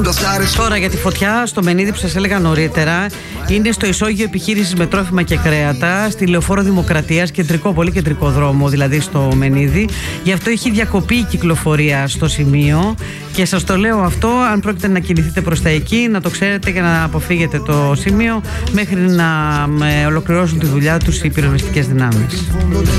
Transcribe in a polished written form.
Τώρα για τη φωτιά στο Μενίδη που σας έλεγα νωρίτερα, είναι στο ισόγειο επιχείρησης με τρόφιμα και κρέατα, στη Λεωφόρο Δημοκρατίας, πολύ κεντρικό δρόμο δηλαδή στο Μενίδη. Γι' αυτό έχει διακοπεί η κυκλοφορία στο σημείο και σας το λέω αυτό, αν πρόκειται να κινηθείτε προς τα εκεί, να το ξέρετε για να αποφύγετε το σημείο μέχρι να ολοκληρώσουν τη δουλειά τους οι πυροσβεστικές δυνάμεις.